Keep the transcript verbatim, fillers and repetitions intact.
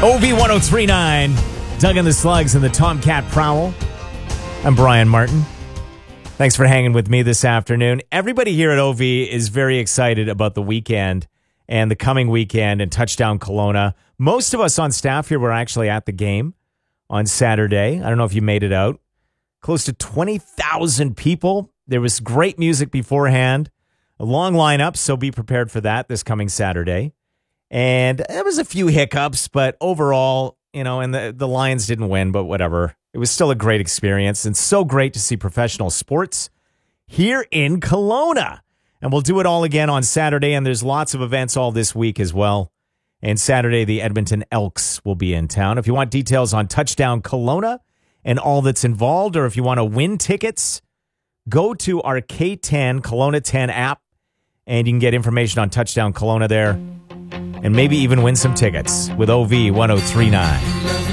O V ten thirty-nine, Doug and the Slugs and the Tomcat Prowl. I'm Brian Martin. Thanks for hanging with me this afternoon. Everybody here at O V is very excited about the weekend and the coming weekend and Touchdown Kelowna. Most of us on staff here were actually at the game on Saturday. I don't know if you made it out. Close to twenty thousand people. There was great music beforehand. A long lineup, so be prepared for that this coming Saturday. And there was a few hiccups, but overall, you know, and the, the Lions didn't win, but whatever. It was still a great experience and so great to see professional sports here in Kelowna. And we'll do it all again on Saturday, and there's lots of events all this week as well. And Saturday, the Edmonton Elks will be in town. If you want details on Touchdown Kelowna and all that's involved, or if you want to win tickets, go to our K ten, Kelowna ten app, and you can get information on Touchdown Kelowna there. And maybe even win some tickets with O V ten thirty-nine.